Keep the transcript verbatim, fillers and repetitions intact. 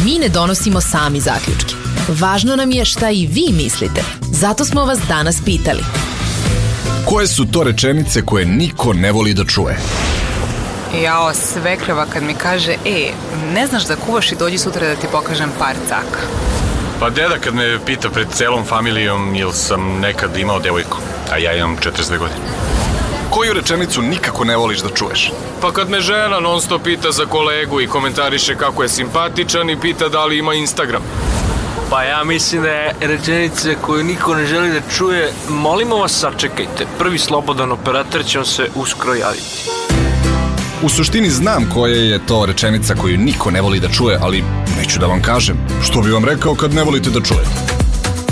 Mi ne donosimo sami zaključke. Važno nam je šta i vi mislite. Zato smo vas danas pitali. Koje su to rečenice koje niko ne voli da čuje? Jao, svekrava kad mi kaže, e, ne znaš da kuvaš i dođi sutra da ti pokažem par caka. Pa deda kad me pita pred celom familijom jel sam nekad imao devojku, a ja imam četrdeset dve godine. Koju rečenicu nikako ne voliš da čuješ? Pa kad me žena non stop pita za kolegu i komentariše kako je simpatičan i pita da li ima Instagram. Pa ja mislim da je rečenica koju niko ne želi da čuje, molimo vas sačekajte, prvi slobodan operator će vam se uskoro javiti. U suštini znam koja je to rečenica koju niko ne voli da čuje, ali neću da vam kažem. Što bi vam rekao kad ne volite da čujete?